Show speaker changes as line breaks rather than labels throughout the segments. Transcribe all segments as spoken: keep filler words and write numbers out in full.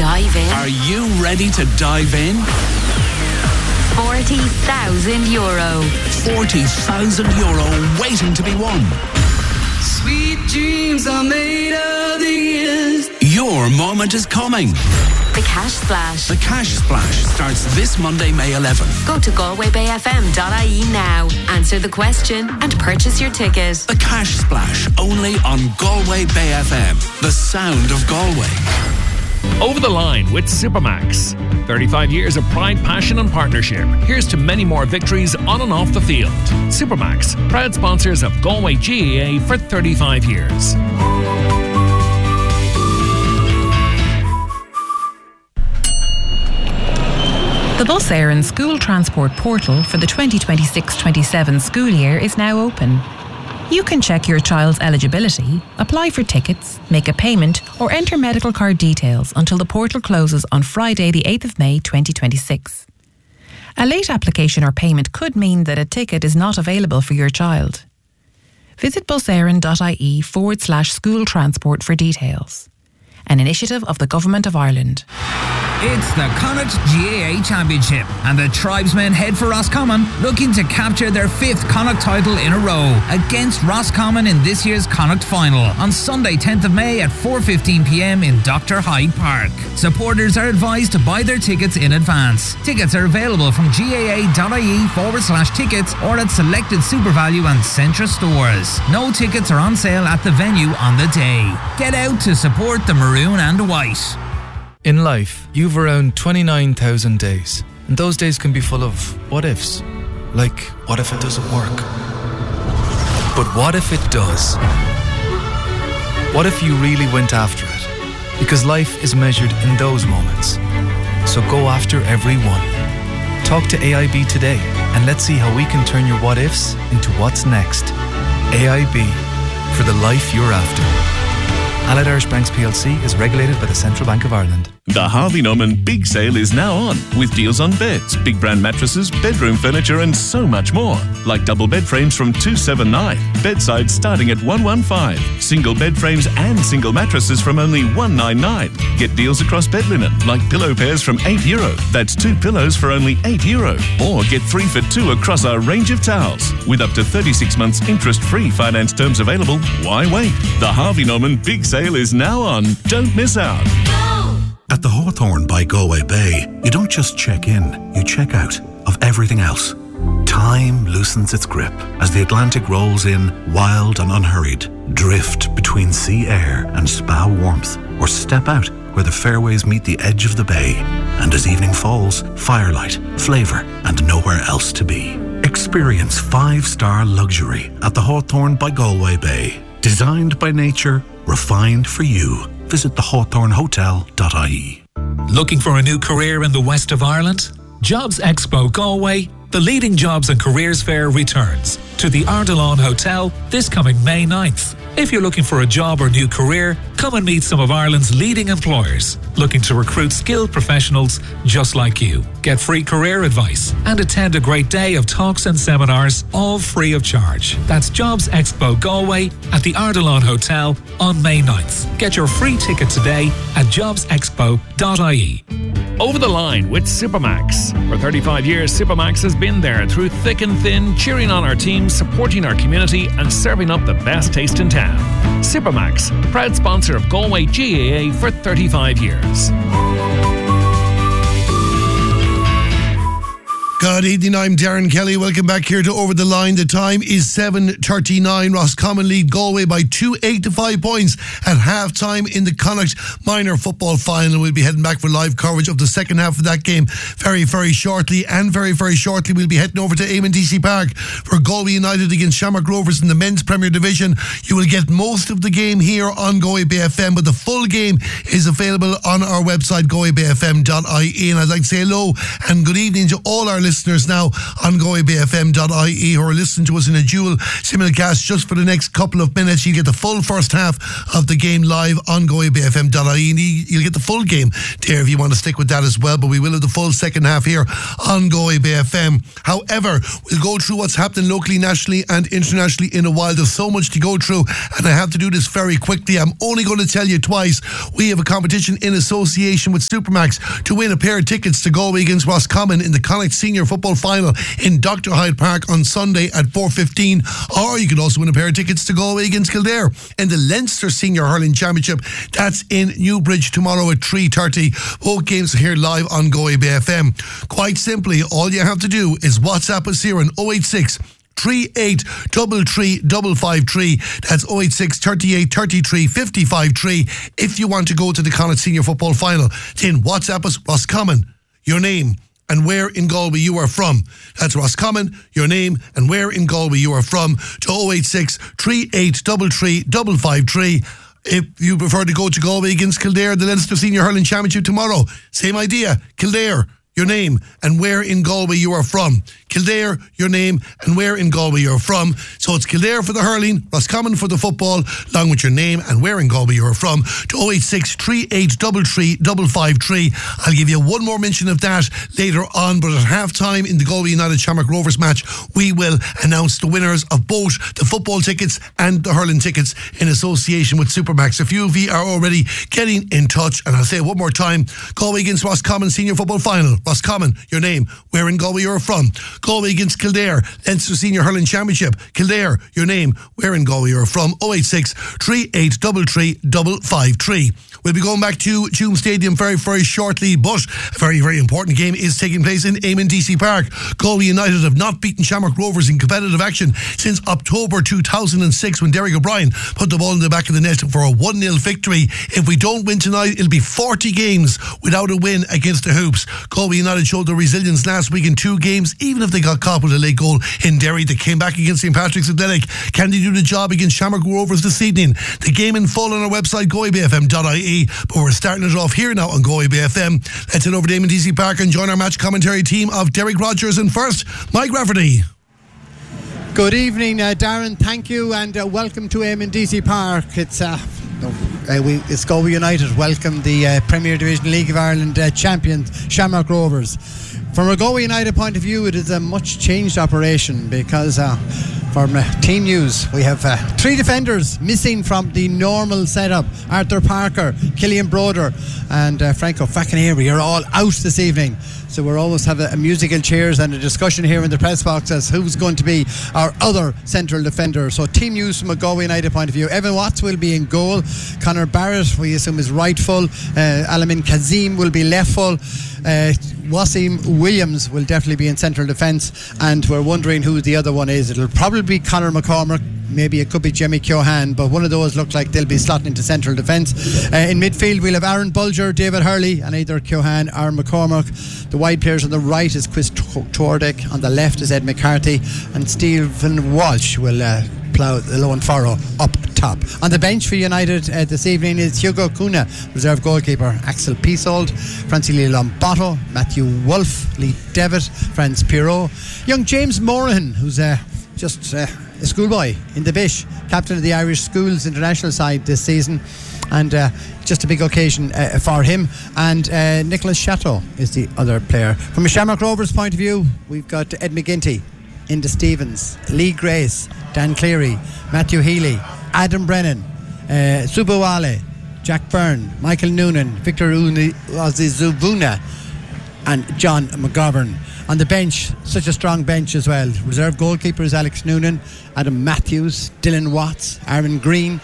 dive in?
Are you ready to dive in?
forty thousand euro.
forty thousand euro waiting to be won.
Sweet dreams are made of these.
Your moment is coming.
The Cash Splash.
The Cash Splash starts this Monday, May eleventh.
Go to galway bay f m dot i e now, answer the question and purchase your ticket.
The Cash Splash, only on Galway Bay F M. The sound of Galway.
Over the line with Supermax. thirty-five years of pride, passion and partnership. Here's to many more victories on and off the field. Supermax, proud sponsors of Galway G A A for thirty-five years.
The Bus Éireann School Transport Portal for the twenty twenty-six twenty-seven school year is now open. You can check your child's eligibility, apply for tickets, make a payment or enter medical card details until the portal closes on Friday the eighth of May twenty twenty-six. A late application or payment could mean that a ticket is not available for your child. Visit buseireann.ie forward slash school transport for details. An initiative of the Government of Ireland.
It's the Connacht G A A Championship and the Tribesmen head for Roscommon, looking to capture their fifth Connacht title in a row against Roscommon in this year's Connacht final on Sunday tenth of May at four fifteen p m in Doctor Hyde Park. Supporters are advised to buy their tickets in advance. Tickets are available from gaa.ie forward slash tickets or at selected SuperValu and Centra stores. No tickets are on sale at the venue on the day. Get out to support the maroon and white.
In life, you've around twenty-nine thousand days, and those days can be full of what ifs. Like, what if it doesn't work? But what if it does? What if you really went after it? Because life is measured in those moments. So go after every one. Talk to A I B today, and let's see how we can turn your what ifs into what's next. A I B, for the life you're after. Allied Irish Banks P L C is regulated by the Central Bank of Ireland.
The Harvey Norman Big Sale is now on, with deals on beds, big brand mattresses, bedroom furniture and so much more. Like double bed frames from two seventy-nine, bedsides starting at one fifteen, single bed frames and single mattresses from only one ninety-nine. Get deals across bed linen, like pillow pairs from eight euro. That's two pillows for only eight euro. Or get three for two across our range of towels. With up to thirty-six months interest-free finance terms available, why wait? The Harvey Norman Big Sale is now on. Don't miss out.
At the Hawthorne by Galway Bay, you don't just check in, you check out of everything else. Time loosens its grip as the Atlantic rolls in, wild and unhurried. Drift between sea air and spa warmth, or step out where the fairways meet the edge of the bay. And as evening falls, firelight, flavour, and nowhere else to be. Experience five-star luxury at the Hawthorne by Galway Bay. Designed by nature, refined for you. Visit the hawthorne hotel dot I E.
Looking for a new career in the west of Ireland? Jobs Expo Galway, the leading jobs and careers fair, returns to the Ardilaun Hotel this coming May ninth. If you're looking for a job or new career, come and meet some of Ireland's leading employers looking to recruit skilled professionals just like you. Get free career advice and attend a great day of talks and seminars, all free of charge. That's Jobs Expo Galway at the Ardilaun Hotel on May ninth. Get your free ticket today at jobs expo dot I E.
Over the line with Supermax. For thirty-five years, Supermax has been there through thick and thin, cheering on our team, supporting our community and serving up the best taste in town. Supermax, proud sponsor of Galway G A A for thirty-five years.
Good evening, I'm Darren Kelly. Welcome back here to Over the Line. The time is seven thirty-nine. Roscommon lead Galway by two eighty-five points at half-time in the Connacht Minor Football Final. We'll be heading back for live coverage of the second half of that game very, very shortly. And very, very shortly, we'll be heading over to Eamon D C Park for Galway United against Shamrock Rovers in the Men's Premier Division. You will get most of the game here on Galway Bay F M, but the full game is available on our website, galway bay f m dot I E. And I'd like to say hello and good evening to all our listeners listeners now on Galway B F M dot I E who are listening to us in a dual simulcast just for the next couple of minutes. You get the full first half of the game live on Galway B F M dot I E, and you'll get the full game there if you want to stick with that as well, but we will have the full second half here on Galway B F M. However, we'll go through what's happening locally, nationally and internationally in a while. There's so much to go through, and I have to do this very quickly. I'm only going to tell you twice. We have a competition in association with Supermax to win a pair of tickets to Galway against Roscommon in the Connacht Senior Football Final in Doctor Hyde Park on Sunday at four fifteen, or you can also win a pair of tickets to Galway against Kildare in the Leinster Senior Hurling Championship. That's in Newbridge tomorrow at three thirty. Both games are here live on Galway B F M. Quite simply, all you have to do is WhatsApp us here on oh eight six, three eight three three five five three. That's oh eight six, thirty-eight, thirty-three, fifty-five three. If you want to go to the Connacht Senior Football Final, then WhatsApp us Roscommon, your name, and where in Galway you are from. That's Roscommon, your name, and where in Galway you are from to oh eight six, three eight three three five five three. If you prefer to go to Galway against Kildare, the Leinster Senior Hurling Championship tomorrow, same idea. Kildare, your name, and where in Galway you are from. Kildare, your name, and where in Galway you're from. So it's Kildare for the hurling, Roscommon for the football, along with your name and where in Galway you're from, to oh eight six, three eight three three five five three. I'll give you one more mention of that later on, but at half-time in the Galway United Shamrock Rovers match, we will announce the winners of both the football tickets and the hurling tickets in association with Supermax. A few of you are already getting in touch, and I'll say it one more time. Galway against Roscommon Senior Football Final. Roscommon, your name, where in Galway you're from. Galway against Kildare, Leinster Senior Hurling Championship. Kildare, your name, where in Galway you're from. oh eight six, three eight three three five five three. We'll be going back to Tuam Stadium very, very shortly, but a very, very important game is taking place in Eamon D C Park. Galway United have not beaten Shamrock Rovers in competitive action since October two thousand six, when Derek O'Brien put the ball in the back of the net for a one nil victory. If we don't win tonight, it'll be forty games without a win against the Hoops. Galway United showed their resilience last week in two games, even if they got caught with a late goal in Derry. They came back against Saint Patrick's Athletic. Can they do the job against Shamrock Rovers this evening? The game in full on our website, Galway B F M dot I E, but we're starting it off here now on Galway B F M. Let's head over to Eamon D C Park and join our match commentary team of Derek Rogers and first, Mike Rafferty.
Good evening, uh, Darren. Thank you, and uh, welcome to Eamon D C Park. It's uh, uh, we, it's Galway United. Welcome the uh, Premier Division League of Ireland uh, champions, Shamrock Rovers. From a Galway United point of view, it is a much changed operation because uh, from uh, team news, we have uh, three defenders missing from the normal setup. Arthur Parker, Killian Broder and uh, Franco Faccanieri are all out this evening. So we'll almost have a, a musical chairs and a discussion here in the press box as who's going to be our other central defender. So team news from a Galway United point of view. Evan Watts will be in goal. Conor Barrett, we assume, is right full. Uh, Alamin Kazim will be left full. Uh, Wasim Williams will definitely be in central defence, and we're wondering who the other one is. It'll probably be Conor McCormack. Maybe it could be Jimmy Keohane, but one of those look like they'll be slotting into central defence. Uh, in midfield, we'll have Aaron Bulger, David Hurley, and either Keohane or McCormack. The wide players on the right is Chris Tordick, on the left is Ed McCarthy, and Stephen Walsh will uh, plough the lone furrow up top. On the bench for United uh, this evening is Hugo Cunha, reserve goalkeeper, Axel Peasold, Francilio Lombato, Matthew Wolfe, Lee Devitt, Franz Pirot, young James Morahan, who's uh, just uh, a schoolboy in the Bish, captain of the Irish Schools international side this season, and uh, just a big occasion uh, for him. And uh, Nicholas Chateau is the other player. From a Shamrock Rovers point of view, we've got Ed McGinty, Inda Stevens, Lee Grace, Dan Cleary, Matthew Healy, Adam Brennan, uh, Subawale, Jack Byrne, Michael Noonan, Victor Ozizubuna and John McGovern. On the bench, such a strong bench as well. Reserve goalkeeper is Alex Noonan, Adam Matthews, Dylan Watts, Aaron Green,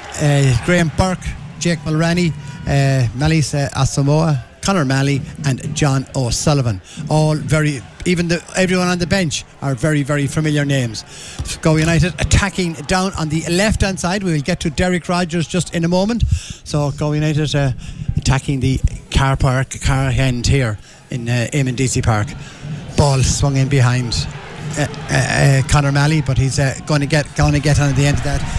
uh, Graham Burke, Jake Mulroney, uh, Malisa Asamoah, Conor Malley and John O'Sullivan. All very, even the, everyone on the bench are very, very familiar names. Galway United attacking down on the left hand side. We will get to Derek Rogers just in a moment. So Galway United uh, attacking the car park, car end here in uh, Eamon D C Park. Ball swung in behind uh, uh, uh, Conor Malley, but he's uh, going to get going to get on at the end of that.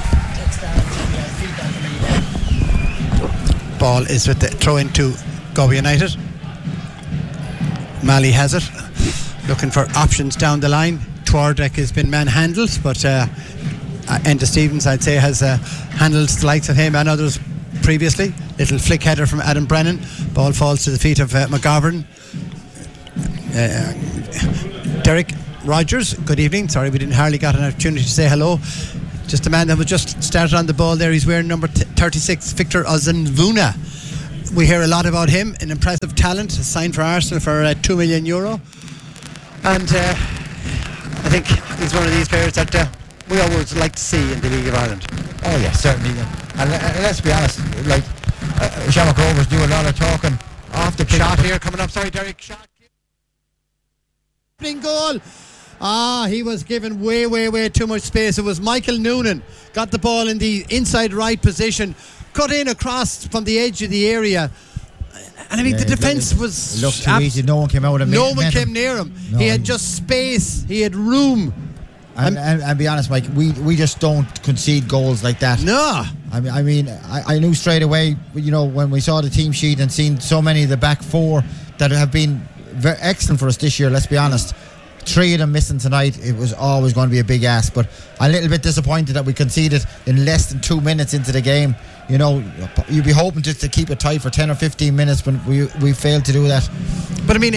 Ball is with the throw into Galway United. Malley has it. looking for options down the line. Twardek has been manhandled, but uh, Enda Stevens, I'd say, has uh, handled the likes of him and others previously. Little flick header from Adam Brennan. Ball falls to the feet of uh, McGovern. Uh, Derek Rogers, good evening. Sorry, we didn't hardly got an opportunity to say hello. Just a man that was just started on the ball there. He's wearing number thirty-six, Victor Ozanvuna. We hear a lot about him, an impressive talent, signed for Arsenal for uh, two million euro. And uh, I think he's one of these players that uh, we always like to see in the League of Ireland.
Oh yeah, certainly. And, and let's be honest, like uh, Shamrock Rovers do a lot of talking off the pitch.
Shot here coming up. Sorry, Derek. Shot. Goal. Ah, he was given way, way, way too much space. It was Michael Noonan got the ball in the inside right position, cut in across from the edge of the area. And I mean, yeah, the defence was...
It looked too ab- easy. No one came out of him.
No one came him. near him. No, he had just space. He had room.
And, and, and be honest, Mike, we, we just don't concede goals like that.
No.
I mean, I, mean I, I knew straight away, you know, when we saw the team sheet and seen so many of the back four that have been very excellent for us this year, let's be honest. Three of them missing tonight, it was always going to be a big ask. But I'm a little bit disappointed that we conceded in less than two minutes into the game. You know, you'd be hoping just to keep it tight for ten or fifteen minutes, but we we failed to do that.
But I mean,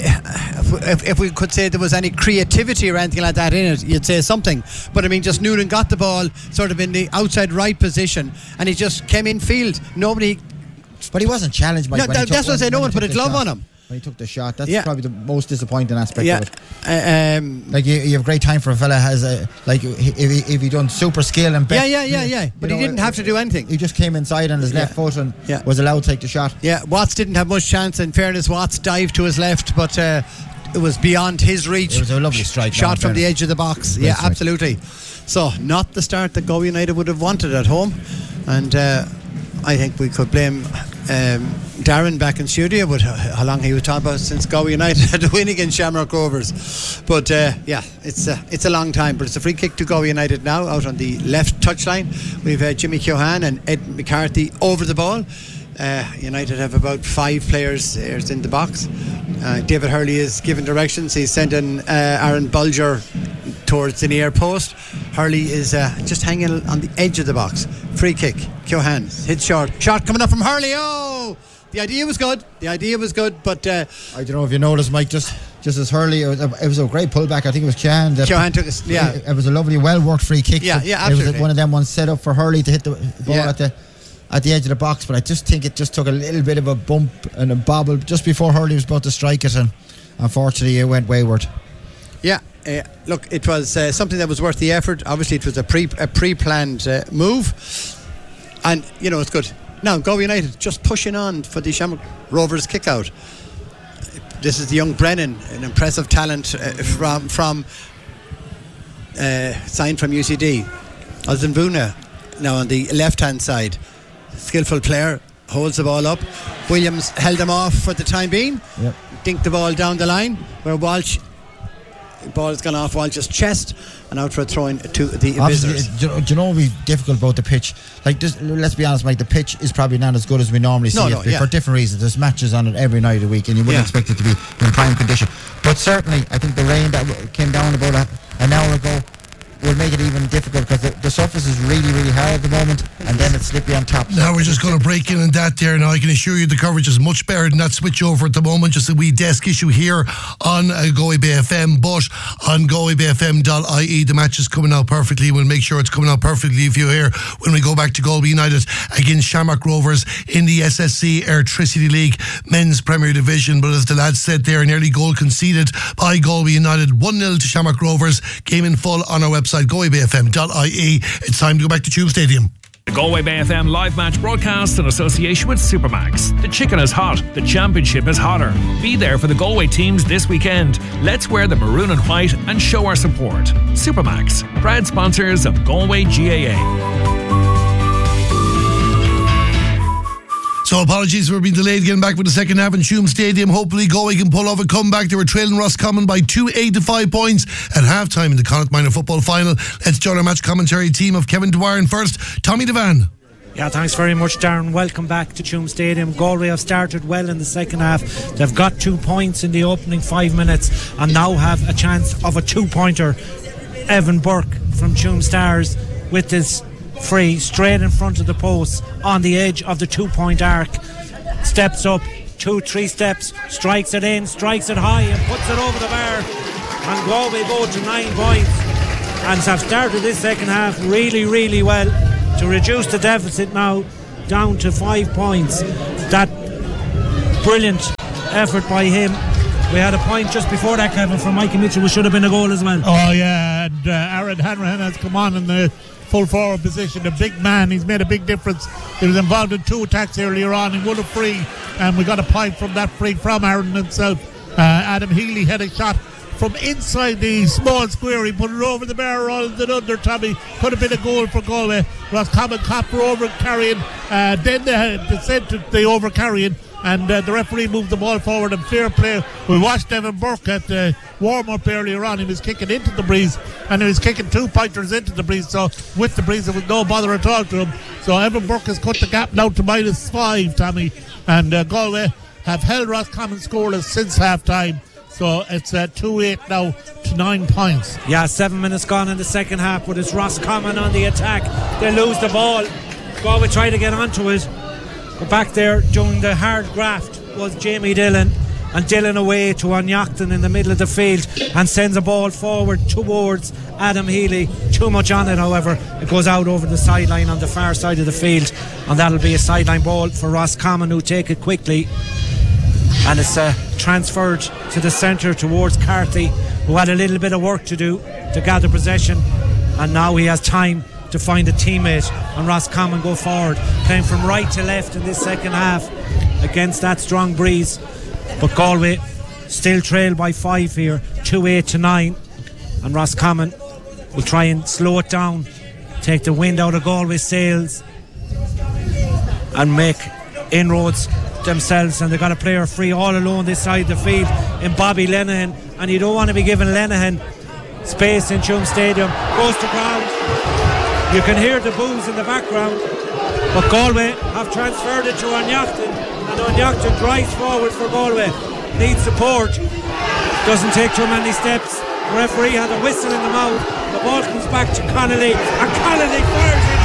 if, if we could say there was any creativity or anything like that in it, you'd say something. But I mean, just Noonan got the ball sort of in the outside right position, and he just came in field. Nobody.
But he wasn't challenged by.
No, that, that's what I say. No one put a glove on him.
When he took the shot, that's
yeah.
probably the most disappointing aspect
yeah.
of it.
Uh, um,
like you, you have great time for a fella has a like if he, if he done super skill and
yeah, yeah, yeah, yeah. But know, he didn't have to do anything.
He just came inside on his
yeah.
left foot and
yeah.
was allowed to take the shot.
Yeah, Watts didn't have much chance. In fairness, Watts dived to his left, but uh, it was beyond his reach.
It was a lovely strike.
Shot from the edge of the box. Great yeah, strike. Absolutely. So not the start that Galway United would have wanted at home, and uh, I think we could blame. Um, Darren back in studio, but how long he was talking about since Galway United had to win against Shamrock Rovers. But uh, yeah, it's a, it's a long time. But it's a free kick to Galway United now out on the left touchline. We've uh, Jimmy Keohane and Ed McCarthy over the ball. Uh, United have about five players in the box. Uh, David Hurley is giving directions. He's sending uh, Aaron Bulger towards the near post. Hurley is uh, just hanging on the edge of the box. Free kick. Keohane hits short. Shot coming up from Hurley. Oh! The idea was good. The idea was good, but uh,
I don't know if you noticed, Mike. Just, just as Hurley, it was, a, it was a great pullback. I think it was Keohane.
Keohane took a, yeah.
It, it was a lovely, well worked free kick.
Yeah, yeah, absolutely.
It was one of them ones set up for Hurley to hit the ball yeah. at the at the edge of the box. But I just think it just took a little bit of a bump and a bobble just before Hurley was about to strike it, and unfortunately it went wayward.
Yeah. Uh, look, it was uh, something that was worth the effort. Obviously, it was a pre a pre-planned uh, move, and you know it's good. Now, Galway United just pushing on for the Shamrock Rovers kick out. This is the young Brennan, an impressive talent uh, from from uh, signed from U C D. Ozanvuna now on the left hand side, skillful player, holds the ball up. Williams held him off for the time being.
Yep.
Dinked the ball down the line where Walsh. The ball's gone off Walsh's chest and out for a throw-in to the visitors.
Do, do you know what would be difficult about the pitch? Like, just, let's be honest, Mike, the pitch is probably not as good as we normally see
no,
it
no, yeah.
for different reasons. There's matches on it every night of the week and you wouldn't yeah. expect it to be in prime condition. But certainly, I think the rain that came down about a, an hour ago will make it even difficult because the, the surface is really, really hard at the moment and then it's slippy on top.
Now we're just going to break in on that there. Now I can assure you the coverage is much better than that switch over at the moment. Just a wee desk issue here on uh, Galway Bay F M, but on galway bay f m dot I E the match is coming out perfectly. We'll make sure it's coming out perfectly if you hear when we go back to Galway United against Shamrock Rovers in the S S C Airtricity League Men's Premier Division. But as the lads said there, an early goal conceded by Galway United, one nil to Shamrock Rovers. Game in full on our website galway bay f m dot I E. It's time to go back to Tube Stadium.
The Galway Bay F M live match broadcast in association with Supermax. The chicken is hot, the championship is hotter. Be there for the Galway teams this weekend. Let's wear the maroon and white and show our support. Supermax, proud sponsors of Galway G A A.
So apologies for being delayed getting back with the second half in Tuam Stadium. Hopefully Galway can pull off a comeback. They were trailing Roscommon by two eighty-five points at half-time in the Connacht Minor Football Final. Let's join our match commentary team of Kevin Dwyer and first, Tommy Devan.
Yeah, thanks very much, Darren. Welcome back to Tuam Stadium. Galway have started well in the second half. They've got two points in the opening five minutes and now have a chance of a two-pointer. Evan Burke from Tuam Stars with this free straight in front of the post on the edge of the two-point arc. Steps up, two, three steps, strikes it in, strikes it high and puts it over the bar. And Galway go to nine points and have started this second half really, really well to reduce the deficit now down to five points. That brilliant effort by him. We had a point just before that, Kevin, from Mikey Mitchell, which should have been a goal as well.
Oh yeah, and uh, Aaron Hanrahan has come on in the full forward position. A big man, he's made a big difference. He was involved in two attacks earlier on. He won a free, and we got a point from that free from Aaron himself. Uh, Adam Healy had a shot from inside the small square. He put it over the bar rather than under. Tommy could have been a goal for Galway. Roscommon copper over carrying. Uh, then they, they sent the over carrying, and uh, the referee moved the ball forward and fair play. We watched Evan Burke at the warm up earlier on. He was kicking into the breeze, and he was kicking two pointers into the breeze. So with the breeze, there was no bother at all to him. So Evan Burke has cut the gap now to minus five, Tommy, and uh, Galway have held Roscommon scoreless since half time. So it's uh, two eight now to nine points.
Yeah, seven minutes gone in the second half, but it's Roscommon on the attack. They lose the ball. Galway try to get onto it. But back there doing the hard graft was Jamie Dillon. And Dillon away to Onyachtan in the middle of the field and sends a ball forward towards Adam Healy. Too much on it, however. It goes out over the sideline on the far side of the field. And that'll be a sideline ball for Roscommon, who take it quickly. And it's uh, transferred to the centre towards Carthy, who had a little bit of work to do to gather possession, and now he has time to find a teammate, and Roscommon go forward, playing from right to left in this second half against that strong breeze. But Galway still trail by five here, two eight to nine, and Roscommon will try and slow it down, take the wind out of Galway's sails and make inroads themselves. And they've got a player free all alone this side of the field in Bobby Lenihan, and you don't want to be giving Lenihan space in Tuam Stadium. Goes to ground. You can hear the boos in the background, but Galway have transferred it to Onyachtan, and Onyachtan drives forward for Galway. Needs support, doesn't take too many steps. The referee had a whistle in the mouth. The ball comes back to Connolly, and Connolly fires it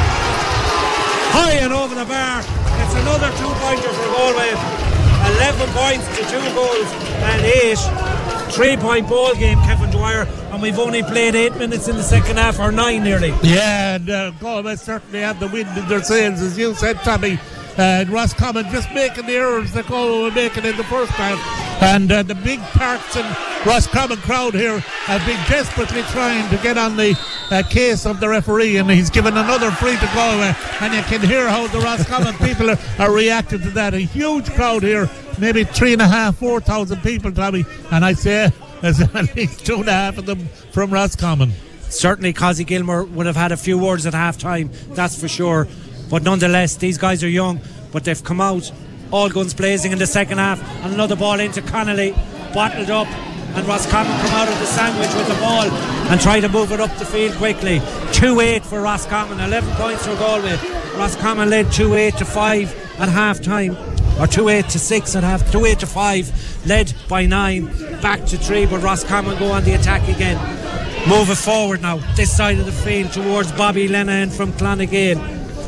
high and over the bar. It's another two-pointer for Galway. eleven points to two goals and eight. Three-point ball game, Kevin Dwyer, and we've only played eight minutes in the second half, or nine nearly.
Yeah, and uh, Galway certainly have the wind in their sails, as you said, Tommy. Uh, Roscommon just making the errors that Galway were making in the first half. And uh, the big Parks and Roscommon crowd here have been desperately trying to get on the uh, case of the referee, and he's given another free to Galway, and you can hear how the Roscommon people are, are reacting to that. A huge crowd here, maybe three and a half, four thousand people, Tommy, and I say there's at least two and a half of them from Roscommon.
Certainly Cosy Gilmore would have had a few words at half time, that's for sure, but nonetheless these guys are young, but they've come out all guns blazing in the second half. And another ball into Connolly, bottled up, and Roscommon come out of the sandwich with the ball and try to move it up the field quickly. two eight for Roscommon, eleven points for Galway. Roscommon led two eight to five at half time, or two eight to six at half, two eight to five, led by nine, back to three, but Roscommon go on the attack again. Move it forward now, this side of the field towards Bobby Lenihan from Clonagale.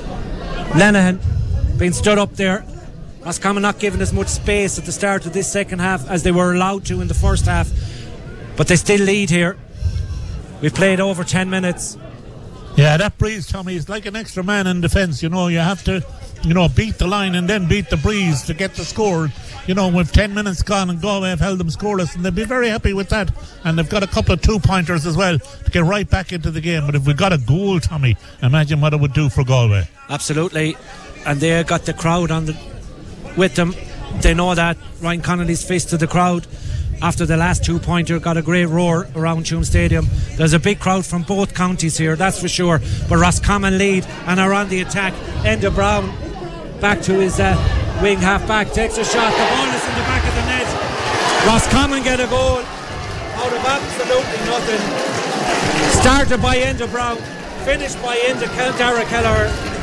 Lenihan being stood up there. Roscommon not given as much space at the start of this second half as they were allowed to in the first half, but they still lead here. We've played over ten minutes.
Yeah, that breeze, Tommy, is like an extra man in defence. You know, you have to, you know, beat the line and then beat the breeze to get the score. You know, with ten minutes gone and Galway have held them scoreless, and they'll be very happy with that. And they've got a couple of two-pointers as well to get right back into the game. But if we got a goal, Tommy, imagine what it would do for Galway.
Absolutely. And they got the crowd on the with them. They know that. Ryan Connolly's fist to the crowd after the last two-pointer got a great roar around Tuam Stadium. There's a big crowd from both counties here, that's for sure. But Roscommon lead and are on the attack. Enda Brown back to his uh, wing half-back, takes a shot. The ball is in the back of the net. Roscommon get a goal out of absolutely nothing. Started by Enda Brown, finished by Enda Kel- Dara Kelleher.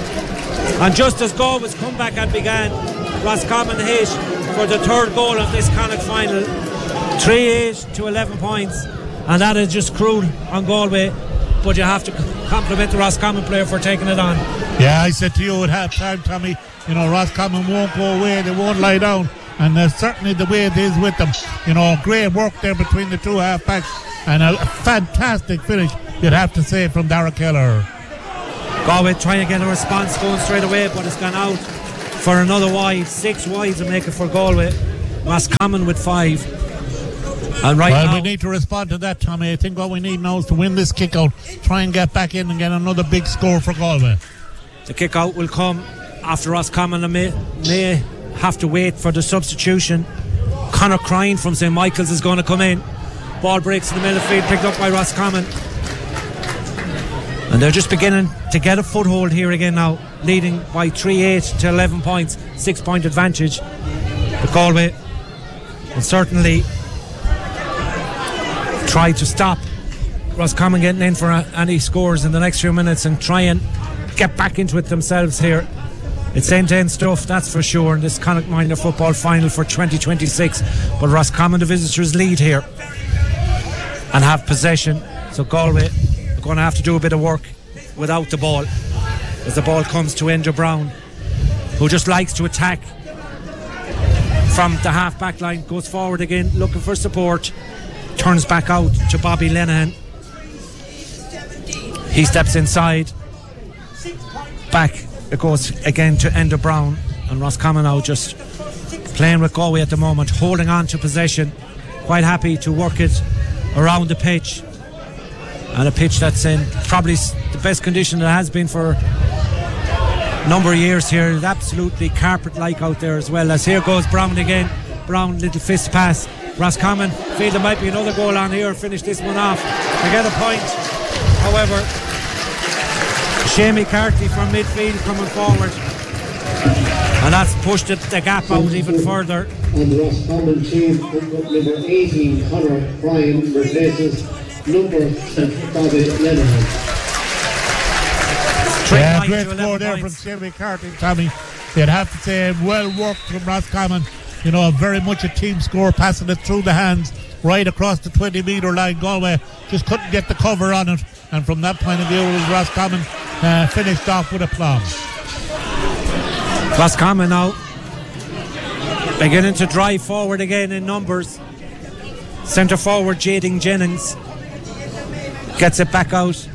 And just as Galway's comeback had began, Roscommon hit for the third goal of this Connacht final. three eight to eleven points. And that is just cruel on Galway. But you have to compliment the Roscommon player for taking it on.
Yeah, I said to you at half time, Tommy, you know, Roscommon won't go away, they won't lie down. And uh, certainly the way it is with them, you know, great work there between the two half backs. And a fantastic finish, you'd have to say, from Dara Keller.
Galway trying to get a response going straight away, but it's gone out for another wide. Six wides will make it for Galway. Roscommon with five. And right
well,
now,
we need to respond to that, Tommy. I think what we need now is to win this kick out, try and get back in and get another big score for Galway.
The kick out will come after Roscommon and may, may have to wait for the substitution. Conor Crine from Saint Michael's is going to come in. Ball breaks in the middle of the field, picked up by Roscommon. And they're just beginning to get a foothold here again now, leading by three eight to eleven points, six point advantage. But Galway will certainly try to stop Roscommon getting in for any scores in the next few minutes and try and get back into it themselves here. It's end-to-end stuff, that's for sure, in this Connacht Minor Football Final for twenty twenty-six. But Roscommon, the visitors, lead here and have possession. So Galway are going to have to do a bit of work without the ball as the ball comes to Enda Brown, who just likes to attack from the half-back line, goes forward again, looking for support, turns back out to Bobby Lenihan. He steps inside, back it goes again to Enda Brown, and Roscommon now just playing with Galway at the moment, holding on to possession, quite happy to work it around the pitch, and a pitch that's in probably the best condition it has been for a number of years here. It's absolutely carpet-like out there as well. As here goes Brown again. Brown, little fist pass. Roscommon feel there might be another goal on here, finish this one off. They get a point. However, Shane McCarthy from midfield coming forward, and that's pushed it, the gap out even further.
And the Roscommon team, number eighteen, Conor Crine, replaces number Bobby Lenihan.
Yeah, great score there from Shane McCarthy, Tommy. You'd have to say well worked from Roscommon. You know, very much a team score, passing it through the hands right across the twenty metre line. Galway just couldn't get the cover on it, and from that point of view, it was Roscommon uh, finished off with aplomb.
Roscommon now beginning to drive forward again in numbers. Centre forward Jading Jennings gets it back out.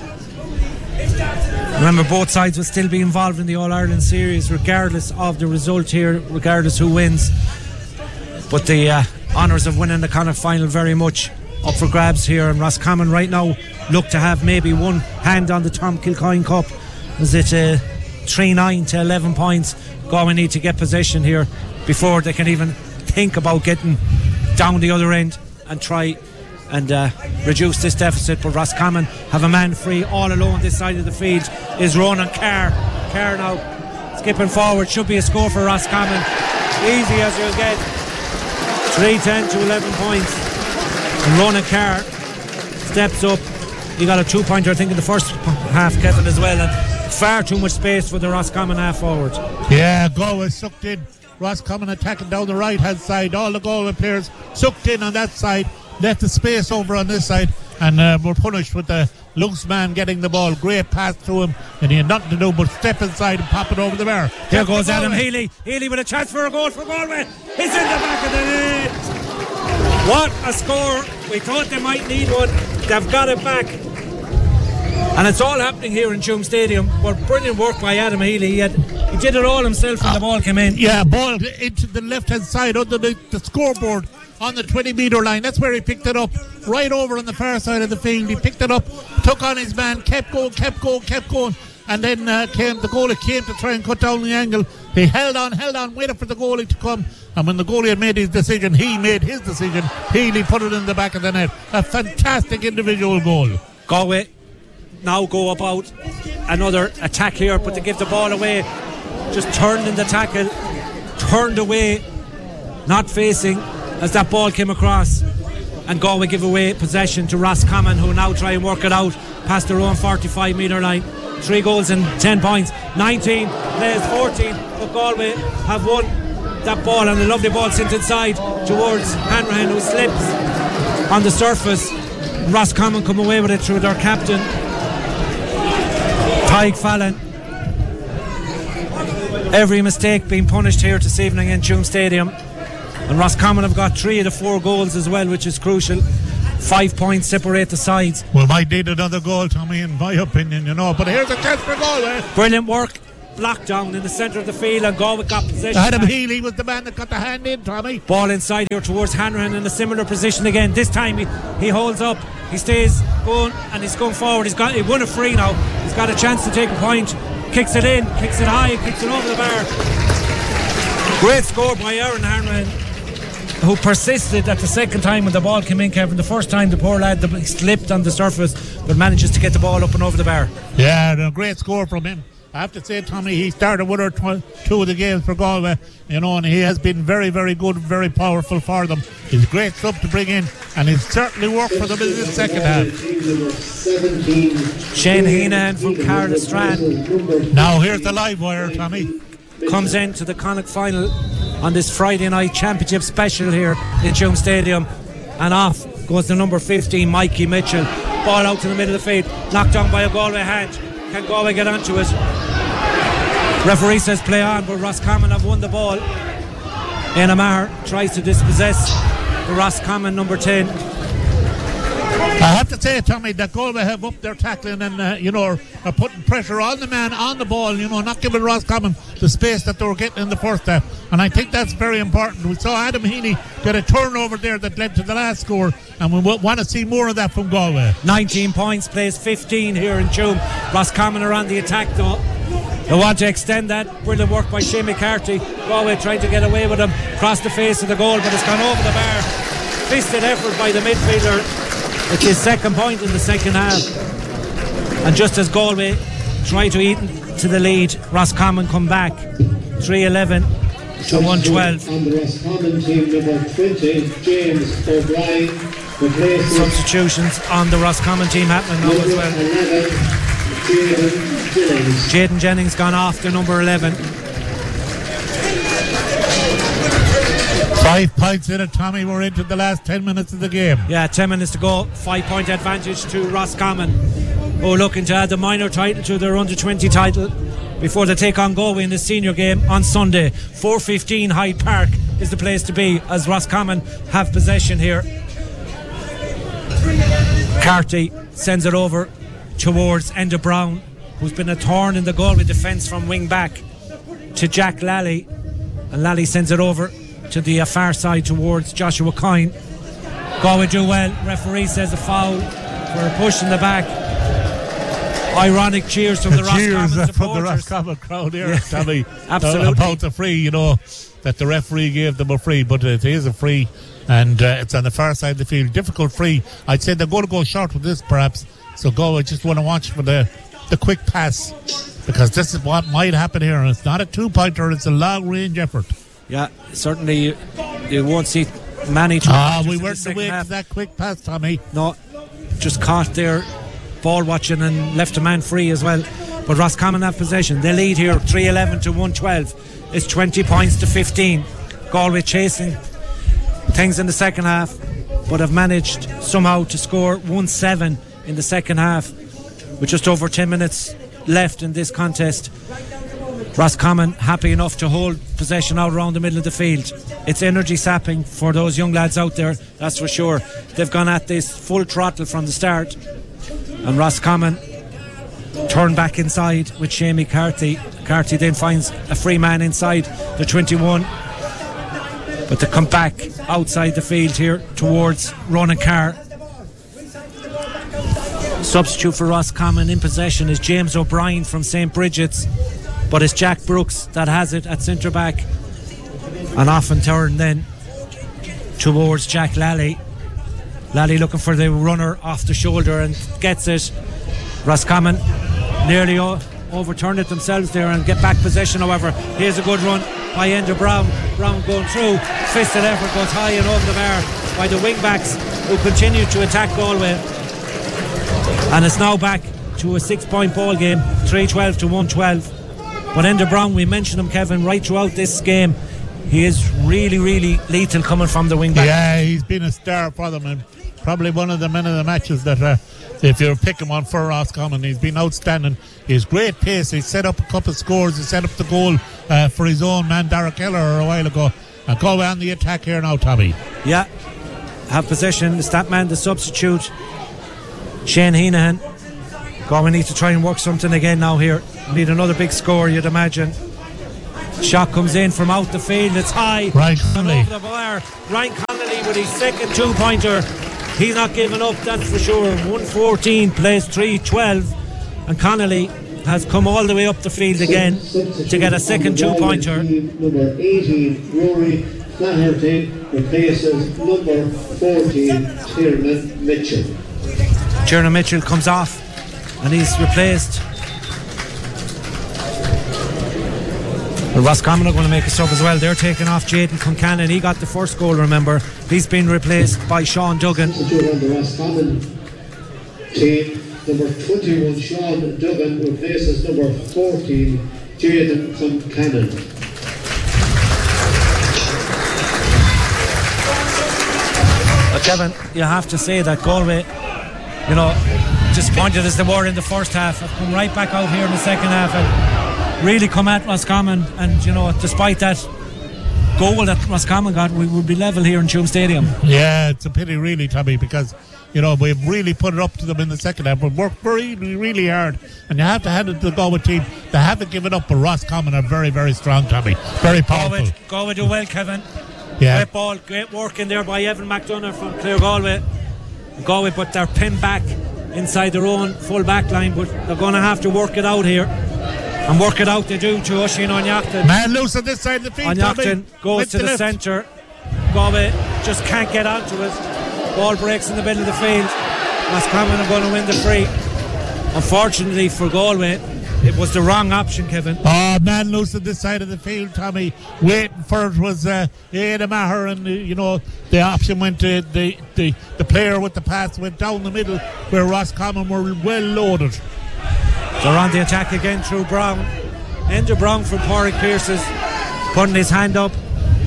Remember, both sides will still be involved in the All-Ireland series regardless of the result here, regardless who wins. But the uh, honours of winning the Connacht final very much up for grabs here, and Roscommon right now look to have maybe one hand on the Tom Kilcoyne Cup. Is it uh, three nine to eleven points? Galway need to get possession here before they can even think about getting down the other end and try and uh, reduce this deficit. But Roscommon have a man free all alone this side of the field is Ronan Carr. Carr now skipping forward, should be a score for Roscommon, easy as you'll get. three ten to eleven points, and Ronan Carr steps up. He got a two pointer I think in the first half, Kevin, as well, and far too much space for the Roscommon half forward.
Yeah, Galway sucked in. Roscommon attacking down the right hand side, all the Galway players sucked in on that side, left the space over on this side, and uh, were punished with the loose man getting the ball. Great pass to him, and he had nothing to do but step inside and pop it over the bar.
Here goes Adam Healy. Healy with a chance for a goal for Galway. It's in the back of the net. What a score. We thought they might need one. They've got it back. And it's all happening here in Tuam Stadium. But brilliant work by Adam Healy. He, had, he did it all himself when uh, the ball came in.
Yeah, ball into the left hand side under the, the scoreboard on the twenty metre line. That's where he picked it up, right over on the far side of the field. He picked it up, took on his man, kept going, kept going, kept going, and then uh, came the goalie came to try and cut down the angle. He held on, held on, waited for the goalie to come, and when the goalie had made his decision, he made his decision. Healy put it in the back of the net. A fantastic individual goal.
Galway now go about another attack here, but to give the ball away, just turned in the tackle, turned away, not facing as that ball came across, and Galway give away possession to Roscommon, who now try and work it out past their own forty-five metre line three goals and ten points. nineteen plays fourteen, but Galway have won that ball, and a lovely ball sent inside towards Hanrahan, who slips on the surface. Roscommon come away with it through their captain Tyke Fallon. Every mistake being punished here this evening in Tuam Stadium, and Roscommon have got three of the four goals as well, which is crucial. Five points separate the sides.
We might need another goal, Tommy, in my opinion, you know, but here's a chance for Galway.
Brilliant work. Blocked down in the centre of the field, and Galway got possession.
Adam
back.
Healy was the man that got the hand in, Tommy.
Ball inside here towards Hanrahan in a similar position again. This time he, he holds up, he stays going, and he's going forward. He's got he won a free now. He's got a chance to take a point. Kicks it in, kicks it high, kicks it over the bar. Great score by Aaron Hanrahan, who persisted at the second time when the ball came in, Kevin. The first time the poor lad the, slipped on the surface, but manages to get the ball up and over the bar.
Yeah, a great score from him. I have to say, Tommy, he started one or tw- two of the games for Galway, you know, and he has been very, very good, very powerful for them. He's a great sub to bring in, and he's certainly worked for them in the second half.
Shane Heenan from Carla Strand.
Now here's the live wire, Tommy.
Comes into the Connacht final on this Friday night championship special here in Tuam Stadium, and off goes the number fifteen, Mikey Mitchell. Ball out to the middle of the field, knocked down by a Galway hand. Can Galway get onto it? Referee says play on, but Roscommon have won the ball. Enamar tries to dispossess the Roscommon number ten.
I have to say, Tommy, that Galway have upped their tackling and, uh, you know, are putting pressure on the man, on the ball, you know, not giving Roscommon the space that they were getting in the first half. And I think that's very important. We saw Adam Heaney get a turnover there that led to the last score, and we w- want to see more of that from Galway.
nineteen points, plays fifteen here in Tuam. Roscommon are on the attack, though. They want to extend that. Brilliant work by Shane McCarthy. Galway trying to get away with him, cross the face of the goal, but it's gone over the bar. Fisted effort by the midfielder. It's his second point in the second half. And just as Galway try to eat to the lead, Roscommon come back three eleven to one twelve.
On the Roscommon team, number twenty, James O'Brien.
Substitutions on the Roscommon team happening now as well.
eleven, Jaden Jennings.
Jaden Jennings gone off to number eleven.
Five points in it, Tommy. We're into the last ten minutes of the game.
Yeah, ten minutes to go. Five point advantage to Roscommon, who are looking to add the minor title to their under twenty title before they take on Galway in the senior game on Sunday. four fifteen Hyde Park is the place to be as Roscommon have possession here. Carty sends it over towards Enda Brown, who's been a thorn in the Galway defence from wing back, to Jack Lally, and Lally sends it over to the uh, far side towards Joshua Coyne. Galway do well. Referee says a foul for a push in the back. Ironic cheers from the, the Roscommon
cheers
supporters.
from the Roscommon crowd here,
Yeah.
Tommy.
Absolutely.
Uh, about the free, you know, that the referee gave them a free, but it is a free, and uh, it's on the far side of the field. Difficult free. I'd say they're going to go short with this, perhaps. So Galway just want to watch for the the quick pass, because this is what might happen here, and it's not a two-pointer; it's a long-range effort.
Yeah, certainly you, you won't see many.
Ah, we weren't aware of that quick pass, Tommy.
No, just caught there, ball watching, and left a man free as well. But Roscommon have possession. They lead here three eleven to one twelve. It's twenty points to fifteen. Galway chasing things in the second half, but have managed somehow to score one seven in the second half with just over ten minutes left in this contest. Roscommon happy enough to hold possession out around the middle of the field. It's energy sapping for those young lads out there, that's for sure. They've gone at this full throttle from the start, and Roscommon turn back inside with Shane McCarthy. McCarthy then finds a free man inside the twenty-one, but they come back outside the field here towards Ronan Carr. Substitute for Roscommon in possession is James O'Brien from Saint Bridget's, but it's Jack Brooks that has it at centre back, and often turn then towards Jack Lally. Lally looking for the runner off the shoulder and gets it. Roscommon nearly o- overturned it themselves there and get back possession. However, here's a good run by Enda Brown. Brown going through, fisted effort goes high and over the bar by the wing backs, who continue to attack Galway. And it's now back to a six point ball game, three twelve to one twelve. But Enda Brown, we mentioned him, Kevin, right throughout this game. He is really, really lethal coming from the wing back.
Yeah, he's been a star for them, and probably one of the men of the matches that, uh, if you pick him on for Roscommon, he's been outstanding. He's great pace. He set up a couple of scores. He set up the goal uh, for his own man, Dara Keller, a while ago. And Galway on the attack here now, Tommy.
Yeah, have possession. It's that man, the substitute, Shane Heenahan. Galway need to try and work something again now here. Need another big score, you'd imagine. Shot comes in from out the field. It's high.
Ryan Connolly.
Over the bar. Ryan Connolly with his second two-pointer. He's not giving up, that's for sure. one fourteen plays three twelve. And Connolly has come all the way up the field again to get a second two-pointer.
Number eighteen, Rory Flaherty, replaces number fourteen, Tiernan Mitchell.
Tiernan Mitchell comes off and he's replaced. Well, Roscommon are going to make a sub as well. They're taking off Jayden Concannon. He got the first goal, remember. He's been replaced by Sean Duggan.
Substitute on the Roscommon team, number twenty-one, Sean Duggan, replaces number fourteen, Jayden Concannon.
But Kevin, you have to say that Galway, you know, disappointed as they were in the first half, have come right back out here in the second half and really come at Roscommon, and you know, despite that goal that Roscommon got, we would be level here in Tuam Stadium.
Yeah, it's a pity really, Tommy, because you know, we've really put it up to them in the second half. We've worked really, really hard, and you have to hand it to the Galway team. They haven't given up, but Roscommon are very, very strong, Tommy. Very powerful.
Galway, Galway do well, Kevin.
Yeah.
Great ball, great work in there by Evan McDonough from Clare Galway. Galway, but they're pinned back inside their own full back line, but they're going to have to work it out here. And work it out they do to Oisín Onyachtan.
Man loose on this side of the field.
Onyachtan goes
Went
to the
left.
centre. Galway just can't get onto it. Ball breaks in the middle of the field. Roscommon are going to win the free. Unfortunately for Galway, it was the wrong option, Kevin.
Oh, man loose on this side of the field, Tommy. Waiting for it was uh, Ada Maher, and uh, you know, the option went to the, the, the player with the pass went down the middle where Roscommon were well loaded.
They're on the attack again through Brown. Enda Brown from Pádraig Pearses putting his hand up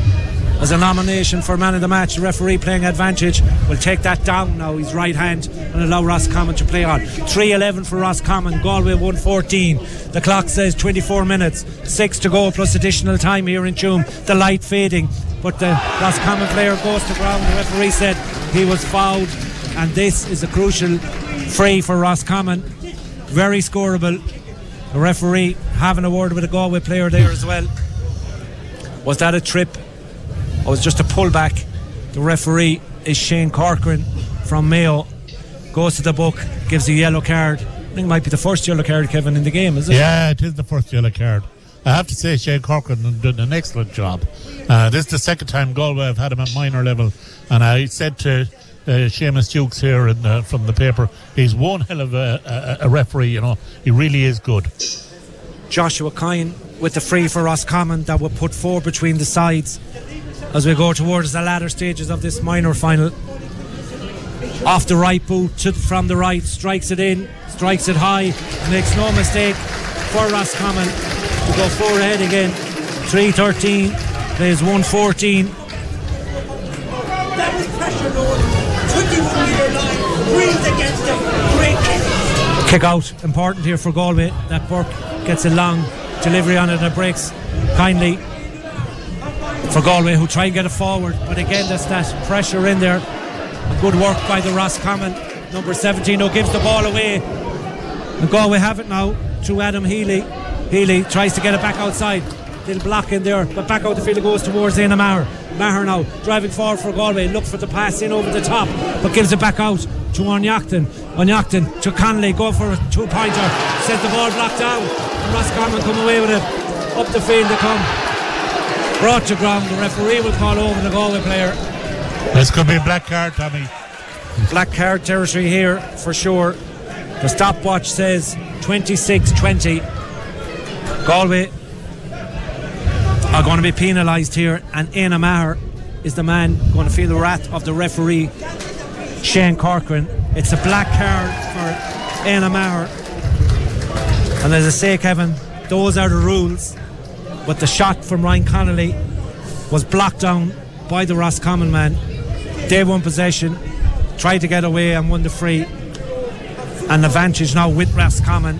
as a nomination for man of the match. The referee playing advantage will take that down now, his right hand, and allow Roscommon to play on. three eleven for Roscommon, Galway one fourteen. The clock says twenty-four minutes, six to go plus additional time here in Tuam. The light fading, but the Roscommon player goes to ground. The referee said he was fouled, and this is a crucial free for Roscommon. Very scoreable. The referee having a word with a Galway player there as well. Was that a trip? Or was it just a pullback? The referee is Shane Corcoran from Mayo. Goes to the book, gives a yellow card. I think it might be the first yellow card, Kevin, in the game, is it?
Yeah, it is the first yellow card. I have to say Shane Corcoran did an excellent job. Uh, this is the second time Galway have had him at minor level, and I said to Uh, Seamus Dukes here in, uh, from the paper, he's one hell of a, a, a referee, you know. He really is good.
Joshua Kine with the free for Roscommon that will put four between the sides as we go towards the latter stages of this minor final. Off the right boot to, from the right, strikes it in, strikes it high, makes no mistake for Roscommon to go four ahead again. three thirteen plays one fourteen.
That was pressure, Lord. twenty-one metre line, breathed against him. Great kick.
Kick out, important here for Galway. That Burke gets a long delivery on it and it breaks kindly for Galway, who try and get it forward. But again, there's that pressure in there. Good work by the Roscommon number seventeen, who gives the ball away. And Galway have it now through Adam Healy. Healy tries to get it back outside. Little block in there, but back out the field it goes towards Éanna Maher. Maher now driving forward for Galway, look for the pass in over the top, but gives it back out to Onyachtan. Onyachtan to Connolly, go for a two-pointer, sends the ball blocked down, and Roscommon come away with it. Up the field they come, brought to ground. The referee will call over the Galway player.
This could be a black card, Tommy.
Black card territory here for sure. The stopwatch says twenty-six twenty. Galway are going to be penalised here, and Éanna Maher is the man going to feel the wrath of the referee, Shane Corcoran. It's a black card for Éanna Maher. And as I say, Kevin, those are the rules. But the shot from Ryan Connolly was blocked down by the Roscommon man. They won possession, tried to get away and won the free. An advantage now with Roscommon.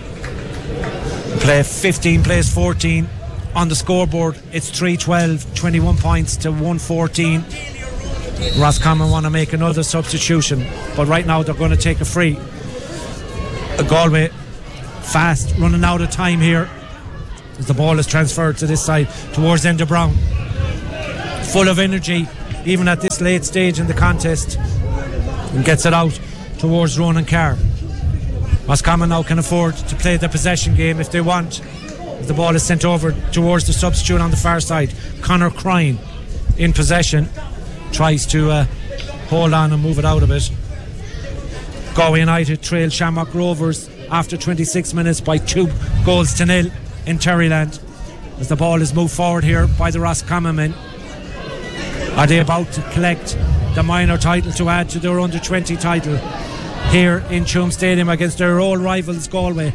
Play fifteen plays fourteen on the scoreboard. It's three twelve, twenty-one points to one fourteen. Roscommon want to make another substitution, but right now they're going to take a free. A Galway fast, running out of time here as the ball is transferred to this side towards Enda Brown. Full of energy even at this late stage in the contest, and gets it out towards Ronan Carr. Roscommon now can afford to play the possession game if they want. The ball is sent over towards the substitute on the far side. Conor Crine in possession, tries to uh, hold on and move it out a bit. Galway United trail Shamrock Rovers after twenty-six minutes by two goals to nil in Terryland, as the ball is moved forward here by the Roscommon men. Are they about to collect the minor title to add to their under twenty title here in Tuam Stadium against their old rivals Galway?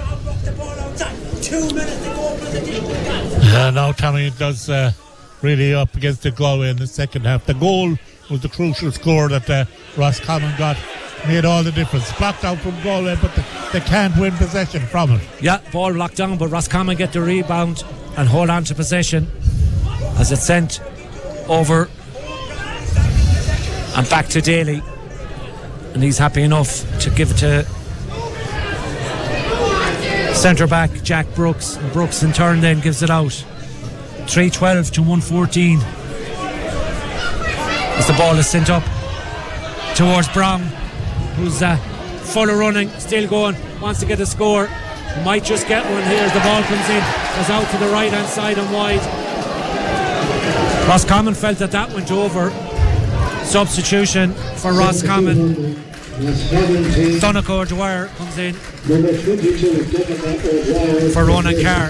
Uh, now Tommy does uh, really up against the Galway in the second half. The goal was the crucial score that uh, Roscommon got, made all the difference. Blocked out from Galway, but they, they can't win possession from it.
Yeah, ball locked down, but Roscommon get the rebound and hold on to possession as it's sent over and back to Daly, and he's happy enough to give it to centre back Jack Brooks. And Brooks in turn then gives it out. three twelve to one fourteen as the ball is sent up towards Brown, who's uh, full of running, still going, wants to get a score, might just get one here as the ball comes in, goes out to the right hand side and wide. Roscommon felt that that went over. Substitution for Roscommon. Donegal O'Dwyer comes in for Ronan Carr.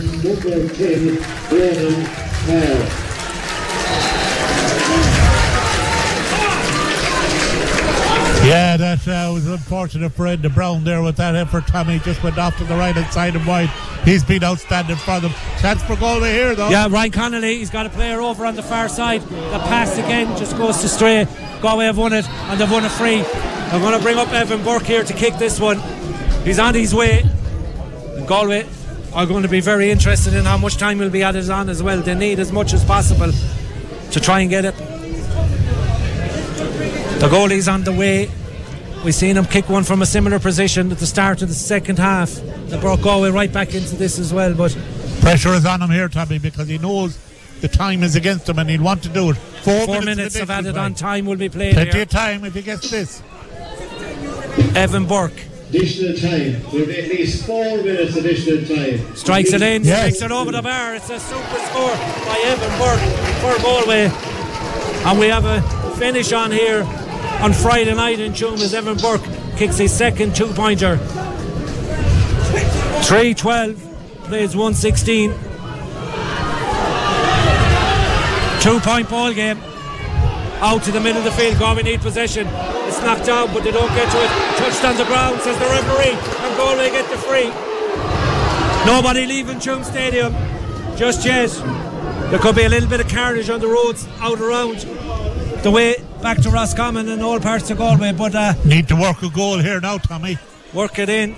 Yeah, that uh, was unfortunate for Enda Brown there with that effort. Tommy just went off to the right hand side and wide. He's been outstanding for them. Chance for Galway here though.
Yeah, Ryan Connolly, he's got a player over on the far side. The pass again just goes to stray. Galway have won it and they've won a free. They're going to bring up Evan Burke here to kick this one. He's on his way. And Galway are going to be very interested in how much time will be added on as well. They need as much as possible to try and get it. The goalie's on the way. We've seen him kick one from a similar position at the start of the second half. They brought Galway right back into this as well. But
pressure is on him here, Tommy, because he knows the time is against him and he'll want to do it. Four,
Four
minutes,
minutes of added on time will be played.
Plenty
here.
of time if he gets this.
Evan Burke.
Additional time. There'll be at least four minutes additional time.
Strikes it in,
yes.
Sticks it over the bar. It's a super score by Evan Burke for Galway. And we have a finish on here on Friday night in Tuam as Evan Burke kicks his second two-pointer. three twelve plays one sixteen. Two-point ball game. Out to the middle of the field. Galway need possession. It's knocked down, but they don't get to it. Touched on the ground, says the referee, and Galway get the free. Nobody leaving Tuam Stadium just yet. There could be a little bit of carnage on the roads out around the way back to Roscommon and all parts of Galway, but uh,
need to work a goal here now, Tommy.
Work it in.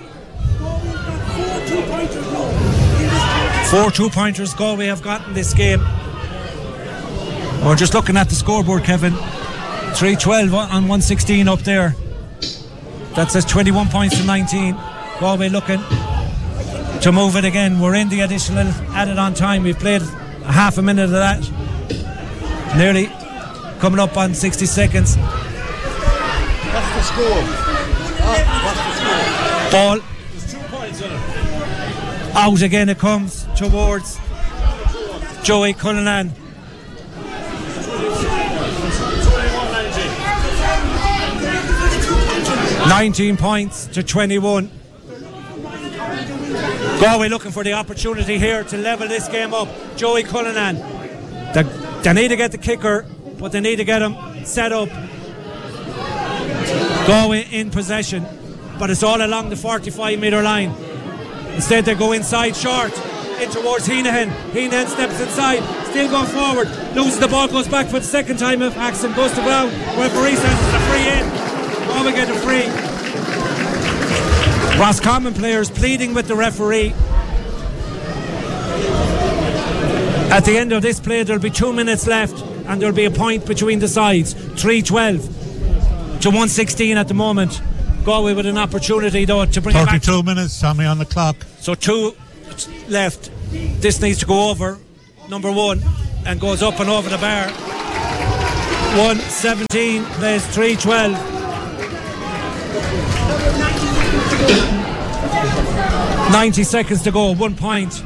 Four two-pointers Galway have gotten this game. We're just looking at the scoreboard, Kevin. three twelve on one sixteen up there. That says twenty-one points to nineteen. Galway looking to move it again. We're in the additional added on time. We've played a half a minute of that. Nearly coming up on sixty seconds.
What's the score? Oh, what's the score?
Ball
There's two points in it.
out again. It comes towards Joey Cullinan. nineteen points to twenty-one. Galway looking for the opportunity here to level this game up. Joey Cullinan. They, they need to get the kicker, but they need to get him set up. Galway in possession, but it's all along the forty-five metre line. Instead they go inside short in towards Heenahan. Heenahan steps inside, still going forward, loses the ball, goes back for the second time. If Axon goes to ground, referee says it's a free in. Galway get a free. Roscommon players pleading with the referee. At the end of this play there'll be two minutes left and there'll be a point between the sides. three twelve to one sixteen at the moment. Galway with an opportunity though to bring it back.
thirty-two minutes, Tommy, on the clock.
So two left. This needs to go over number one and goes up and over the bar. one seventeen plays three twelve. ninety seconds to go, one point.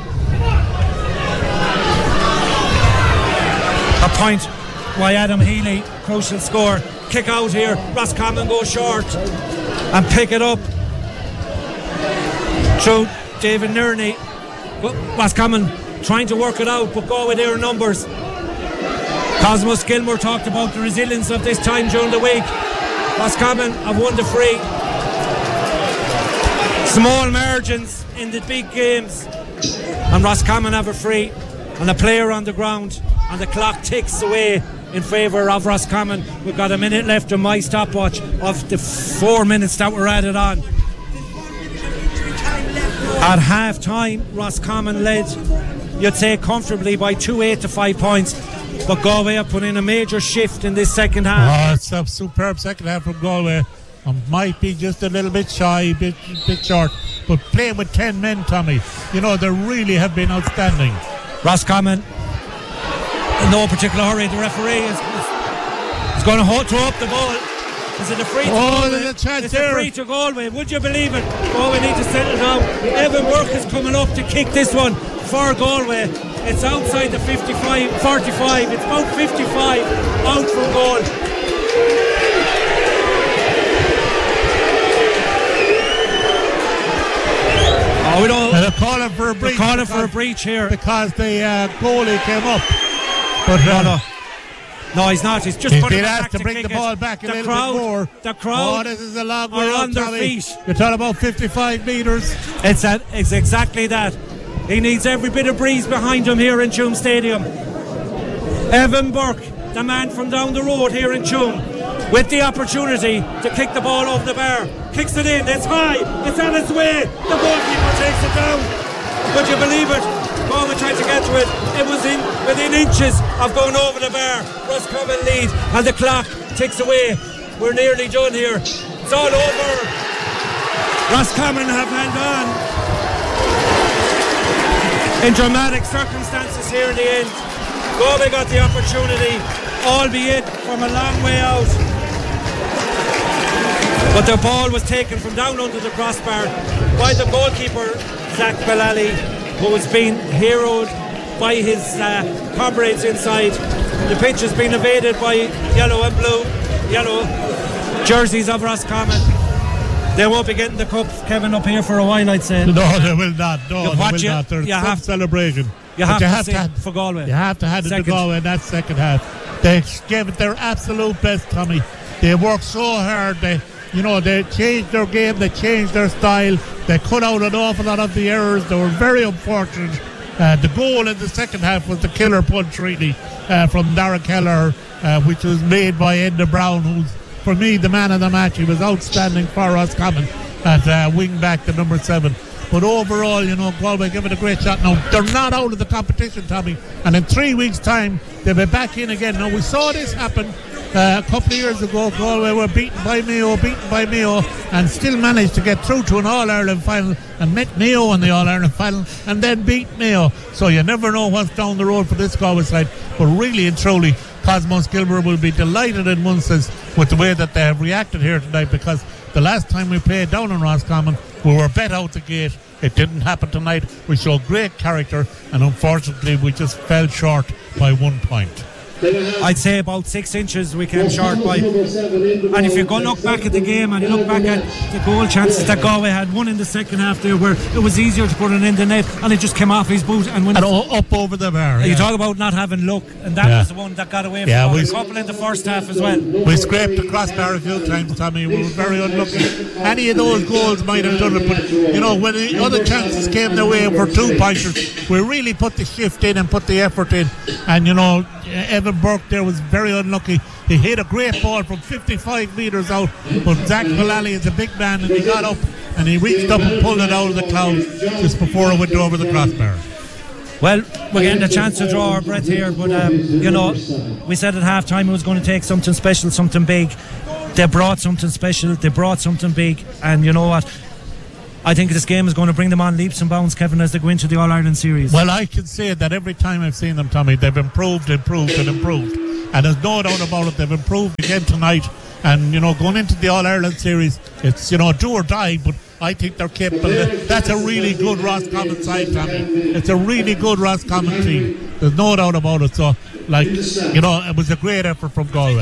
A point by Adam Healy, crucial score. Kick out here, Roscommon goes short and pick it up through David Nerney. Roscommon trying to work it out, but Galway their numbers. Cosmos Gilmour talked about the resilience of this time during the week. Roscommon have won the free. Small margins in the big games, and Roscommon have a free and a player on the ground, and the clock ticks away in favour of Roscommon. We've got a minute left on my stopwatch of the four minutes that were added on. At half time, Roscommon led, you'd say comfortably, by two eight to five points, but Galway have put in a major shift in this second half.
Oh, it's a superb second half from Galway. Um, might be just a little bit shy, a bit, bit short, but playing with ten men, Tommy, you know, they really have been outstanding.
Roscommon in no particular hurry. The referee is, is, is going to hold, throw up the ball. Is it a free to
oh,
Galway?
There's a chance
it's
there.
a free to Galway. Would you believe it? Galway need to settle down. Evan Burke is coming up to kick this one for Galway. It's outside the fifty-five, forty-five. It's about fifty-five out from goal. Oh, we don't.
They're calling for a breach.
They're calling for a breach here
because the uh, goalie came up. But
no,
uh,
no. No, he's not. He's just
he's
putting
been
it
asked
back
to
to
bring
kick
the ball
it.
back a
the
little
crowd,
bit more.
The crowd
oh, this is a long way
are
out,
on their
Tommy.
feet.
You're talking about fifty-five metres.
It's, that, it's exactly that. He needs every bit of breeze behind him here in Tuam Stadium. Evan Burke, the man from down the road here in Tuam, with the opportunity to kick the ball over the bar. Kicks it in, it's high, it's on its way. The goalkeeper takes it down. Would you believe it? Galway tried to get to it. It was in within inches of going over the bar. Roscommon lead, and the clock ticks away. We're nearly done here. It's all over. Roscommon have held on in dramatic circumstances here in the end. Galway got the opportunity, albeit from a long way out. But the ball was taken from down under the crossbar by the goalkeeper, Zach Bellali, who has been heroed by his uh, comrades inside. The pitch has been invaded by yellow and blue, yellow jerseys of Roscommon. They won't be getting the cup, Kevin, up here for a while, I'd say.
No, they will not. No,
You
they
watch
will
it,
not. There's
you
some
have-
celebration.
You
But
have,
you
to
have
say
to
it for Galway.
You have to hand it to
Second.
Galway in that second half. They gave it their absolute best, Tommy. They worked so hard. They, you know, they changed their game. They changed their style. They cut out an awful lot of the errors. They were very unfortunate. Uh, the goal in the second half was the killer punch, really, uh, from Dara Keller, uh, which was made by Enda Brown, who's, for me, the man of the match. He was outstanding for Roscommon at uh, wing back, the number seven. But overall, you know, Galway give it a great shot. Now, they're not out of the competition, Tommy, and in three weeks' time, they'll be back in again. Now, we saw this happen uh, a couple of years ago. Galway were beaten by Mayo, beaten by Mayo, and still managed to get through to an All-Ireland final and met Mayo in the All-Ireland final and then beat Mayo. So you never know what's down the road for this Galway side. But really and truly, Cosmos Gilmour will be delighted in one sense with the way that they have reacted here tonight, because the last time we played down in Roscommon, we were bet out the gate. It didn't happen tonight. We showed great character, and unfortunately we just fell short by one point.
I'd say about six inches we came short by. And if you go look back at the game and you look back at the goal chances that Galway had, one in the second half there where it was easier to put it in the net and it just came off his boot and went
and up over the bar.
You
yeah.
talk about not having luck, and that
yeah.
was the one that got away from
yeah,
a couple in the first half as well.
We scraped the crossbar a few times, Tommy. We were very unlucky. Any of those goals might have done it, but you know, when the other chances came their way for two pointers, we really put the shift in and put the effort in. And you know, Evan Burke there was very unlucky. He hit a great ball from fifty-five metres out, but Zach Mullally is a big man and he got up and he reached up and pulled it out of the clouds just before it went over the crossbar.
Well, we're getting a chance to draw our breath here, but um, you know, we said at half time it was going to take something special, something big. They brought something special, they brought something big, and you know what? I think this game is going to bring them on leaps and bounds, Kevin, as they go into the All-Ireland series.
Well, I can say that every time I've seen them, Tommy, they've improved, improved and improved. And there's no doubt about it, they've improved again tonight. And, you know, going into the All-Ireland series, it's, you know, do or die, but I think they're capable. That's a really good Roscommon side, Tommy. It's a really good Roscommon team. There's no doubt about it. So, like, you know, it was a great effort from Galway.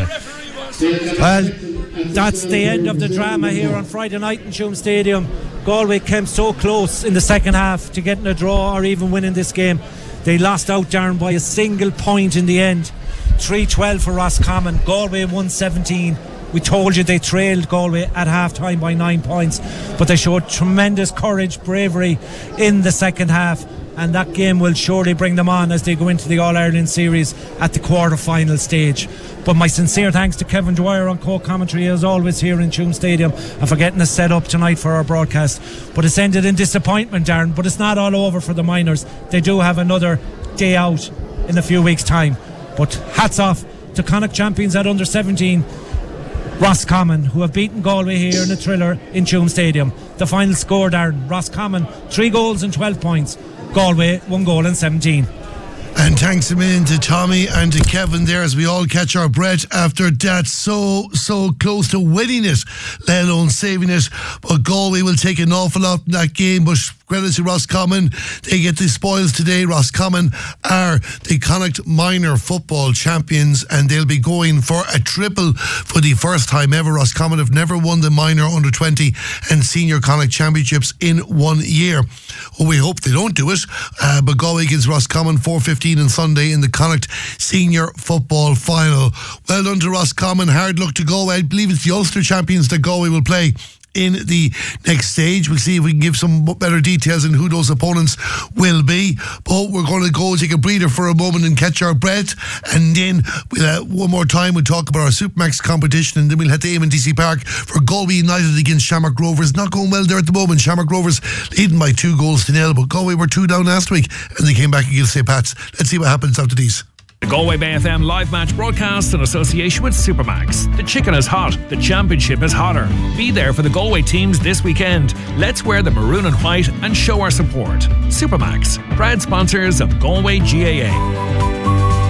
Well, that's the end of the drama here on Friday night in Tuam Stadium. Galway came so close in the second half to getting a draw or even winning this game. They lost out, Darren, by a single point in the end. three twelve for Roscommon. Galway one seventeen. We told you they trailed Galway at half time by nine points, but they showed tremendous courage, bravery in the second half, and that game will surely bring them on as they go into the All-Ireland series at the quarter-final stage. But my sincere thanks to Kevin Dwyer on co-commentary as always here in Tuam Stadium and for getting us set up tonight for our broadcast. But it's ended in disappointment, Darren, but it's not all over for the Miners. They do have another day out in a few weeks' time. But hats off to Connacht champions at under seventeen Roscommon, who have beaten Galway here in a thriller in Tuam Stadium. The final score, Darren: Roscommon three goals and twelve points, Galway one goal and seventeen.
And thanks a million to Tommy and to Kevin there as we all catch our breath after that. So, so close to winning it, let alone saving it. But Galway will take an awful lot in that game. But credit to Roscommon, they get the spoils today. Roscommon are the Connacht Minor Football Champions and they'll be going for a triple for the first time ever. Roscommon have never won the Minor under twenty and Senior Connacht Championships in one year. Well, we hope they don't do it. Uh, but Galway against Roscommon four fifteen on Sunday in the Connacht Senior Football Final. Well done to Roscommon. Hard luck to Galway. I believe it's the Ulster champions that Galway will play in the next stage. We'll see if we can give some better details on who those opponents will be. But we're going to go take a breather for a moment and catch our breath, and then we'll uh, one more time we'll talk about our Supermax competition, and then we'll head to Eamon D C Park for Galway United against Shamrock Rovers. Not going well there at the moment. Shamrock Rovers leading by two goals to nil, but Galway were two down last week and they came back against Saint Pat's. Let's see what happens after these.
The Galway Bay F M live match broadcast in association with Supermax. The chicken is hot, the championship is hotter. Be there for the Galway teams this weekend. Let's wear the maroon and white and show our support. Supermax, proud sponsors of Galway G A A.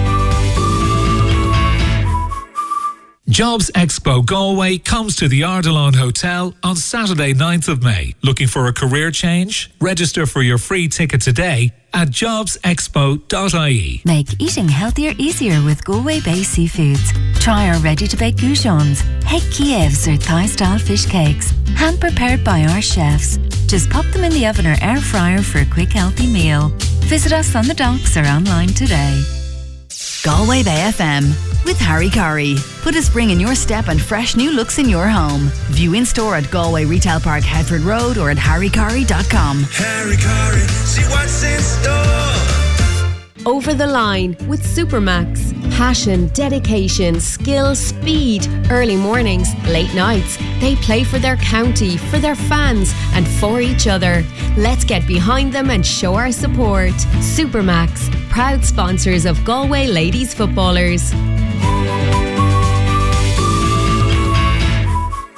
Jobs Expo Galway comes to the Ardelon Hotel on Saturday ninth of May. Looking for a career change? Register for your free ticket today at jobs expo dot I E.
Make eating healthier easier with Galway Bay Seafoods. Try our ready-to-bake goujons, Heck Kievs or Thai-style fish cakes, hand-prepared by our chefs. Just pop them in the oven or air fryer for a quick healthy meal. Visit us on the docks or online today.
Galway Bay F M with Harry Curry. Put a spring in your step and fresh new looks in your home. View in store at Galway Retail Park, Headford Road, or at harry curry dot com.
Harry Curry, see what's in store.
Over the Line with Supermax. Passion, dedication, skill, speed. Early mornings, late nights. They play for their county, for their fans, and for each other. Let's get behind them and show our support. Supermax, proud sponsors of Galway ladies footballers.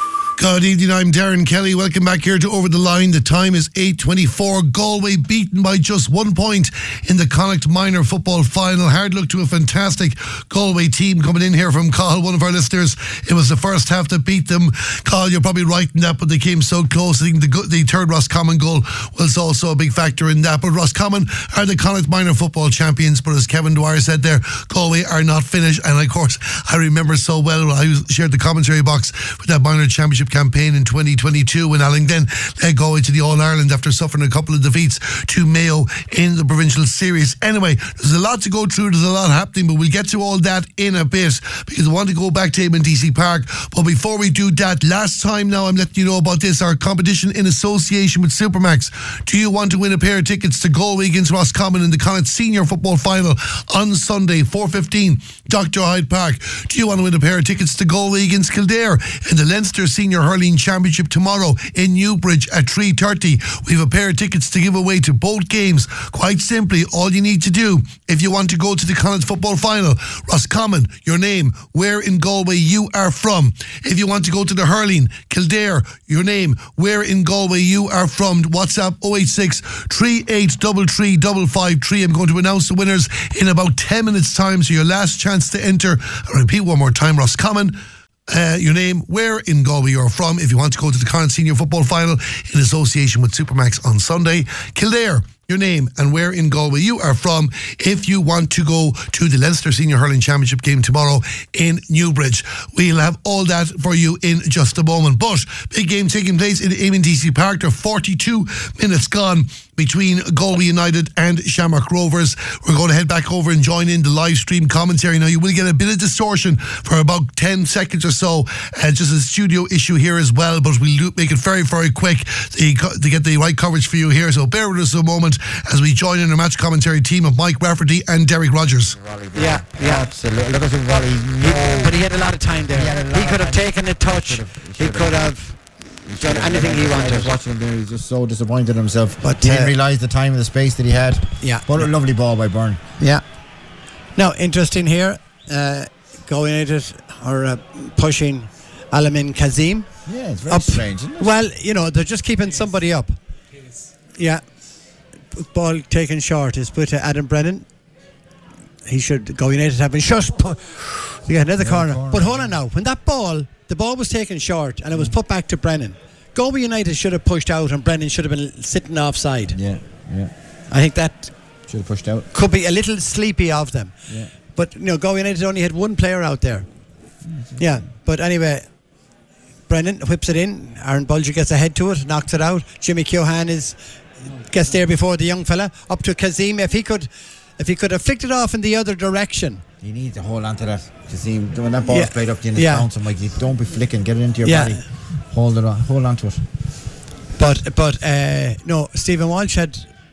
Good evening, I'm Darren Kelly. Welcome back here to Over the Line. The time is eight twenty-four. Galway beaten by just one point in the Connacht Minor Football Final. Hard luck to a fantastic Galway team coming in here from Cahill, one of our listeners. It was the first half that beat them. Cahill, you're probably right in that, but they came so close. I think the, the third Roscommon goal was also a big factor in that. But Roscommon are the Connacht Minor Football champions. But as Kevin Dwyer said there, Galway are not finished. And of course, I remember so well when I shared the commentary box with that minor championship campaign in twenty twenty-two when Allington led Galway to the All-Ireland after suffering a couple of defeats to Mayo in the provincial series. Anyway, there's a lot to go through, there's a lot happening, but we'll get to all that in a bit because I want to go back to M D C Park. But before we do that, last time now I'm letting you know about this, our competition in association with Supermax. Do you want to win a pair of tickets to Galway against Roscommon in the Connacht Senior Football Final on Sunday, four fifteen, Doctor Hyde Park? Do you want to win a pair of tickets to Galway against Kildare in the Leinster Senior Hurling Championship tomorrow in Newbridge at three thirty? We have a pair of tickets to give away to both games. Quite simply, all you need to do if you want to go to the Connacht Football Final, Roscommon, your name, where in Galway you are from. If you want to go to the hurling, Kildare, your name, where in Galway you are from. WhatsApp oh eight six, three eight three three, five five three. I'm going to announce the winners in about ten minutes time, so your last chance to enter. I'll repeat one more time. Roscommon, Uh, your name, where in Galway you're from if you want to go to the Connacht Senior Football Final in association with Supermax on Sunday. Kildare, your name and where in Galway you are from if you want to go to the Leinster Senior Hurling Championship game tomorrow in Newbridge. We'll have all that for you in just a moment. But big game taking place in M D C Park. There are forty-two minutes gone between Galway United and Shamrock Rovers. We're going to head back over and join in the live stream commentary. Now you will get a bit of distortion for about ten seconds or so, uh, just a studio issue here as well, but we'll make it very very quick to, to get the right coverage for you here, so bear with us a moment as we join in our match commentary team of Mike Rafferty and Derek Rogers.
Yeah, yeah,
absolutely. Look at him, Wally.
He, but he had a lot of time there. He, he could have taken a touch. He, he could have done anything he wanted.
I was watching him there. He's just so disappointed in himself.
But
he didn't
uh,
realise the time and the space that he had.
Yeah.
But a lovely ball by Byrne.
Yeah.
Now, interesting here. Uh, Galway United are uh, pushing Alamin Kazim.
Yeah, it's very
up.
strange, isn't it?
Well, you know, they're just keeping somebody up. Yeah. Ball taken short is put to Adam Brennan. He should go United have been shut. You get another corner. corner. But hold on now. When that ball, the ball was taken short and it was put back to Brennan. Galway United should have pushed out and Brennan should have been sitting offside.
Yeah, yeah.
I think that
should have pushed out.
Could be a little sleepy of them.
Yeah.
But you know, Galway United only had one player out there. Yeah. But anyway, Brennan whips it in. Aaron Bulger gets ahead to it, knocks it out. Jimmy Keohan is gets there before the young fella up to Kazim. If he could if he could have flicked it off in the other direction,
you need to hold on to that. Kazim, when that ball's
yeah.
played up to you and
yeah.
it's bouncing, like, you don't be flicking, get it into your
yeah.
body, hold it on, hold on to it.
But but uh, no, Stephen Walsh had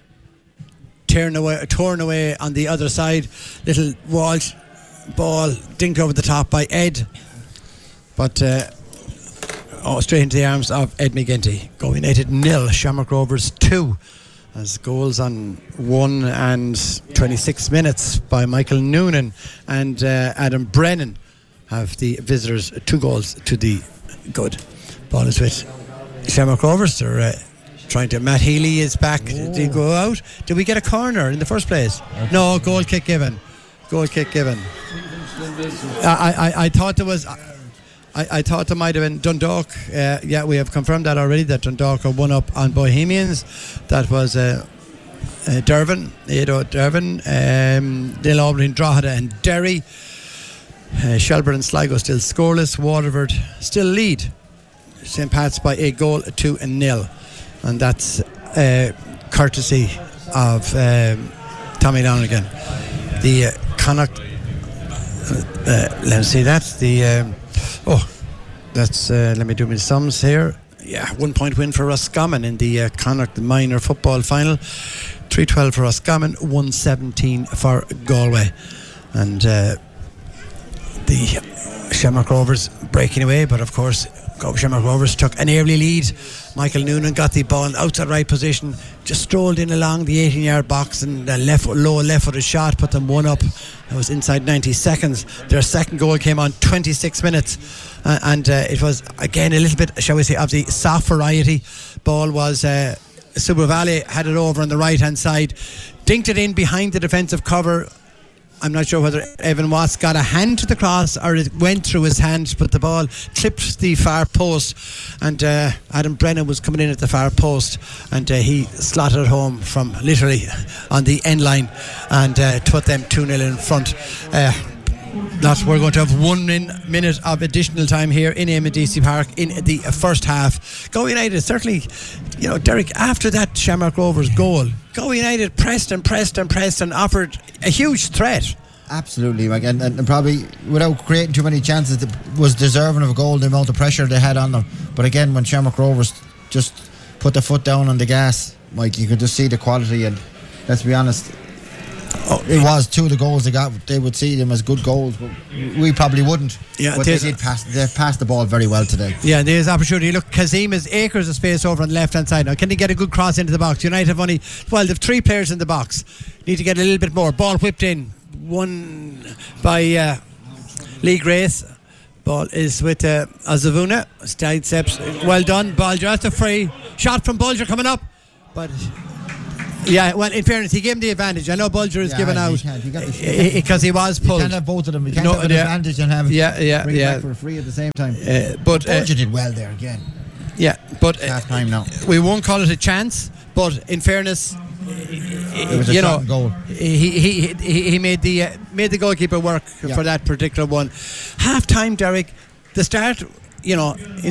torn away torn away on the other side. Little Walsh ball dinked over the top by Ed, but uh, oh, straight into the arms of Ed McGinty. Galway United nil, Shamrock Rovers two. As goals on one and twenty-six minutes by Michael Noonan and uh, Adam Brennan have the visitors two goals to the good. Ball is with Shamrock Rovers. They're uh, trying to. Matt Healy is back. Did he go out? Did we get a corner in the first place? No, goal kick given. Goal kick given. I, I, I thought there was. I, I thought there might have been Dundalk. Uh, yeah, we have confirmed that already, that Dundalk are one up on Bohemians. That was uh, uh, Dervin, Edo Dervin, um, Neil Albany, Drogheda and Derry. Uh, Shelburne and Sligo still scoreless. Waterford still lead Saint Pat's by a goal, two and nil. And that's uh, courtesy of um, Tommy Lonergan. The uh, Connacht, uh, uh, let's see that. The um, Oh, that's, uh, let me do my sums here. Yeah, one point win for Roscommon in the uh, Connacht Minor Football Final. three twelve for Roscommon, one seventeen for Galway. And uh, the Shamrock Rovers breaking away, but of course Galway Shamrock Rovers took an early lead. Michael Noonan got the ball outside right position, just strolled in along the eighteen yard box and uh, left low left footed shot put them one up. That was inside ninety seconds. Their second goal came on twenty-six minutes, uh, and uh, it was again a little bit, shall we say, of the soft variety. Ball was uh, Suba Valley had it over on the right hand side, dinked it in behind the defensive cover. I'm not sure whether Evan Watts got a hand to the cross or it went through his hand, but the ball clipped the far post, and uh, Adam Brennan was coming in at the far post, and uh, he slotted it home from literally on the end line, and uh, to put them two nil in front. Uh, That we're going to have one min- minute of additional time here in M D C Park in the first half. Galway United certainly, you know, Derek, after that Shamrock Rovers goal, Galway United pressed and pressed and pressed and offered a huge threat.
Absolutely, like, and, and probably without creating too many chances, it was deserving of a goal, the amount of pressure they had on them. But again, when Shamrock Rovers just put the foot down on the gas, Mike, you could just see the quality. And let's be honest, Oh, it was two of the goals they got. They would see them as good goals, but we probably wouldn't.
Yeah,
but they did pass. They passed the ball very well today.
Yeah, there's opportunity. Look, Kazim has acres of space over on the left hand side now. Can he get a good cross into the box? United have only well, they've three players in the box. Need to get a little bit more. Ball whipped in, one by uh, Lee Grace. Ball is with uh, Azavuna. Side steps. Well done. Ball just a free shot from Bulger coming up, but. Yeah, well, in fairness, he gave him the advantage. I know Bulger is
yeah,
given out because he, he was pulled.
You can't have both of them. You can't
no,
have an
yeah.
advantage and have
yeah, yeah,
bring
yeah.
back for free at the same time.
Uh, but
Bulger
uh,
did well there again.
Yeah, but uh,
half time now.
We won't call it a chance, but in fairness,
it was a
you
shot
know,
and goal.
He he he, he made the uh, made the goalkeeper work yeah. for that particular one. Half time, Derek. The start, you know.